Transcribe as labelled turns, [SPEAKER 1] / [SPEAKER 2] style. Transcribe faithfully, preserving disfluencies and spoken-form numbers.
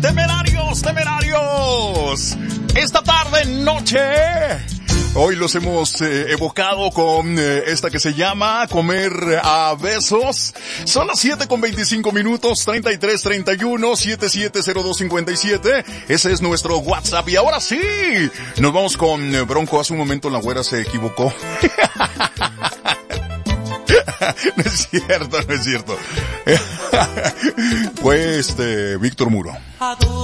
[SPEAKER 1] Temerarios, temerarios. Esta tarde, noche, hoy los hemos eh, evocado con eh, esta que se llama Comer a Besos. Son las siete con veinticinco minutos, treinta y tres treinta y uno, setenta y siete cero dos cincuenta y siete. Ese es nuestro WhatsApp. Y ahora sí, nos vamos con eh, Bronco. Hace un momento la güera se equivocó. No es cierto, no es cierto. Fue este Víctor Muro.